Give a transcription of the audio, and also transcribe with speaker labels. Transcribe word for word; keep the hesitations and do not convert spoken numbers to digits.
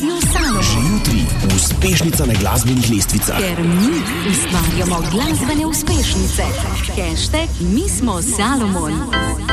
Speaker 1: Radio Salomon.
Speaker 2: Že jutri uspešnica na glasbenih lestvicah.
Speaker 1: Ker mi ustvarjamo glasbene uspešnice. Hashtag Mi smo Salomon.